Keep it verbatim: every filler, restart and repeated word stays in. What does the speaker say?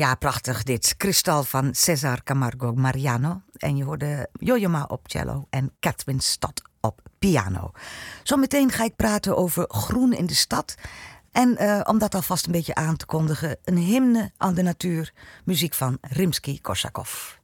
Ja, prachtig dit. Kristal van César Camargo Mariano. En je hoorde Yo-Yo Ma op cello en Catherine Stott op piano. Zometeen ga ik praten over groen in de stad. En uh, om dat alvast een beetje aan te kondigen, een hymne aan de natuur. Muziek van Rimsky-Korsakov.